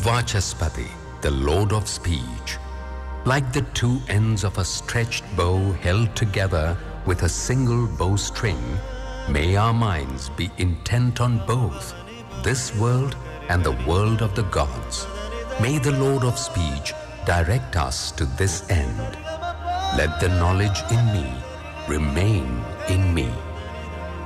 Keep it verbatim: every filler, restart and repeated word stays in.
Vachaspati, the Lord of Speech. Like the two ends of a stretched bow held together with a single bowstring, may our minds be intent on both this world and the world of the gods. May the Lord of Speech direct us to this end. Let the knowledge in me remain in me.